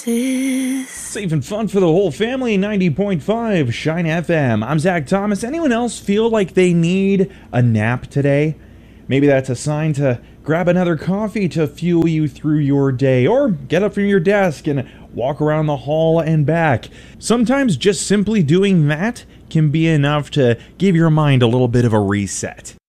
promises. Safe and fun for the whole family, 90.5 Shine FM. I'm Zach Thomas. Anyone else feel like they need a nap today? Maybe that's a sign to grab another coffee to fuel you through your day, or get up from your desk and walk around the hall and back. Sometimes just simply doing that can be enough to give your mind a little bit of a reset.